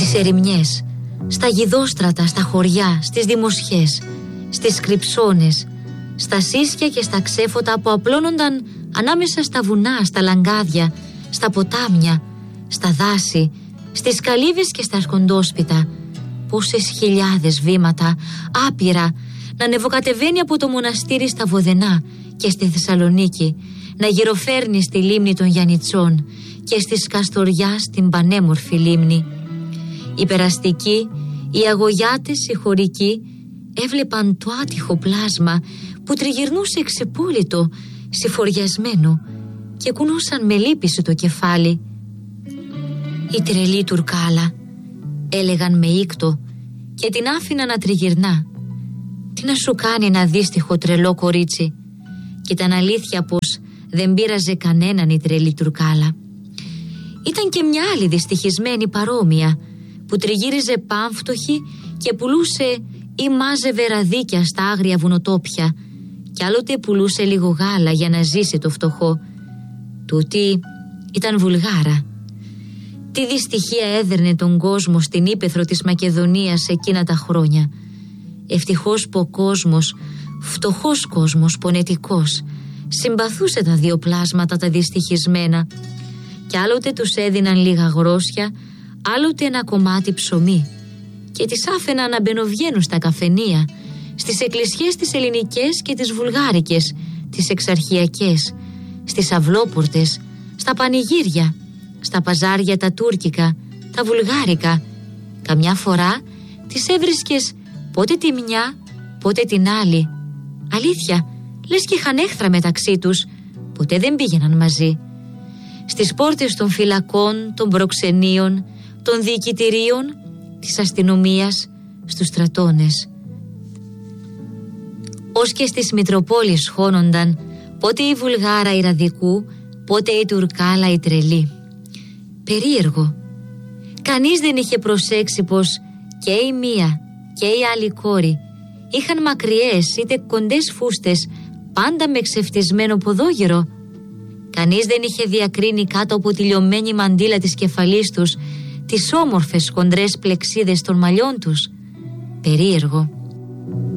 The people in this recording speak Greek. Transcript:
στις ερημιές, στα γιδόστρατα, στα χωριά, στις δημοσιές, στις κρυψώνες, στα σίσια και στα ξέφωτα που απλώνονταν ανάμεσα στα βουνά, στα λαγκάδια, στα ποτάμια, στα δάση, στις καλύβες και στα σκοντόσπιτα. Πόσες χιλιάδες βήματα, άπειρα, να ανεβοκατεβαίνει από το μοναστήρι στα Βοδενά και στη Θεσσαλονίκη, να γυροφέρνει στη λίμνη των Γιαννιτσών και στη Σκαστοριά στην πανέμορφη λίμνη. Οι περαστικοί, οι αγωγιάτες, οι χωρικοί έβλεπαν το άτυχο πλάσμα που τριγυρνούσε ξεπόλυτο, συφοριασμένο, και κουνούσαν με λύπηση το κεφάλι. «Η τρελή Τουρκάλα», έλεγαν με ήκτο και την άφηνα να τριγυρνά. «Τι να σου κάνει ένα δύστιχο τρελό κορίτσι?» Και ήταν αλήθεια πως δεν πείραζε κανέναν η τρελή Τουρκάλα. Ήταν και μια άλλη δυστυχισμένη παρόμοια που τριγύριζε πάμφτωχη και πουλούσε ή μάζευε ραδίκια στα άγρια βουνοτόπια, κι άλλοτε πουλούσε λίγο γάλα για να ζήσει το φτωχό. Τούτη ήταν Βουλγάρα. Τι δυστυχία έδερνε τον κόσμο στην ύπαιθρο της Μακεδονίας εκείνα τα χρόνια. Ευτυχώς που ο κόσμος, φτωχός κόσμος, πονετικός, συμπαθούσε τα δύο πλάσματα τα δυστυχισμένα, κι άλλοτε τους έδιναν λίγα γρόσια, άλλοτε ένα κομμάτι ψωμί, και τις άφαιναν να μπαινοβγαίνουν στα καφενεία, στις εκκλησιές τις ελληνικές και τις βουλγάρικες, τις εξαρχιακές, στις αυλόπορτες, στα πανηγύρια, στα παζάρια τα τουρκικά, τα βουλγάρικα. Καμιά φορά τις έβρισκες πότε τη μια, πότε την άλλη. Αλήθεια, λες και είχαν έχθρα μεταξύ τους, ποτέ δεν πήγαιναν μαζί. Στις πόρτες των φυλακών, των προξενείων, των διοικητηρίων, της αστυνομίας, στους στρατώνες. Ως και στις Μητροπόλεις χώνονταν πότε η Βουλγάρα η Ραδικού, πότε η Τουρκάλα η τρελή. Περίεργο. Κανείς δεν είχε προσέξει πως και η μία και η άλλη κόρη είχαν μακριές είτε κοντές φούστες, πάντα με ξεφτισμένο ποδόγυρο. Κανείς δεν είχε διακρίνει κάτω από τη λιωμένη μαντήλα της κεφαλής τους τις όμορφες χοντρές πλεξίδες των μαλλιών τους. Περίεργο.